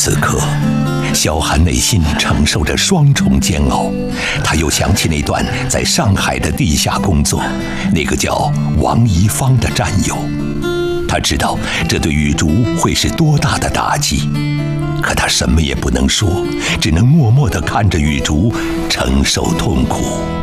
此刻，萧寒内心承受着双重煎熬，他又想起那段在上海的地下工作，那个叫王一芳的战友。他知道这对雨竹会是多大的打击，可他什么也不能说，只能默默地看着雨竹承受痛苦。